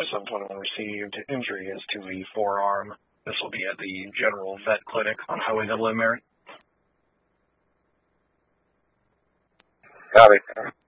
someone received injury is to the forearm. This will be at the General Vet Clinic on Highway Double M, Mary. Copy.